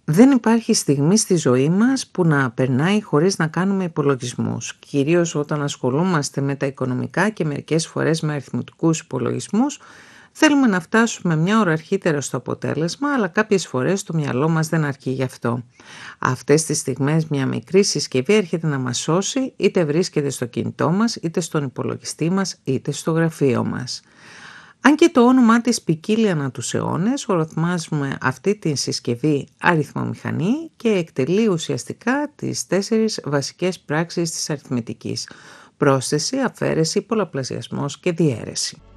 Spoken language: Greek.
Δεν υπάρχει στιγμή στη ζωή μας που να περνάει χωρίς να κάνουμε υπολογισμούς, κυρίως όταν ασχολούμαστε με τα οικονομικά και μερικές φορές με αριθμητικούς υπολογισμούς. Θέλουμε να φτάσουμε μια ώρα αρχίτερα στο αποτέλεσμα, αλλά κάποιες φορές το μυαλό μας δεν αρκεί γι' αυτό. Αυτές τις στιγμές μια μικρή συσκευή έρχεται να μας σώσει, είτε βρίσκεται στο κινητό μας, είτε στον υπολογιστή μας, είτε στο γραφείο μας. Αν και το όνομά της ποικίλει ανά τους αιώνες, ορθμάζουμε αυτή τη συσκευή αριθμομηχανή και εκτελεί ουσιαστικά τις 4 βασικές πράξεις της αριθμητικής: πρόσθεση, αφαίρεση, πολλαπλασιασμός και διαίρεση.